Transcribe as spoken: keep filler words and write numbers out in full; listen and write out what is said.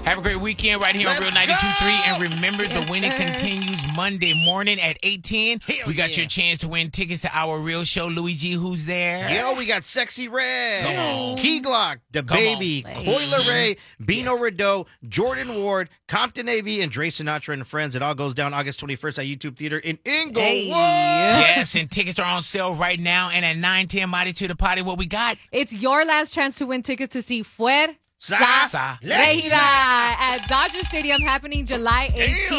Have a great weekend right here Let's on Real ninety-two point three. go! And remember, the winning continues Monday morning at eight ten. Hell We got yeah. your chance to win tickets to our real show. Luigi, who's there? Yo, we got Sexy Red, Come on. Key Glock, The Come Baby, on. Coyle Ray, Bino Yes. Rideau, Jordan Ward, Compton Navy, and Dre Sinatra and Friends. It all goes down August twenty-first at YouTube Theater in Inglewood. Hey. Yes, and tickets are on sale right now. And at nine ten, Mighty to the Party, what we got? It's your last chance to win tickets to see Fuerza Sa- Sa- Regida at Dodger Stadium happening July eighteenth.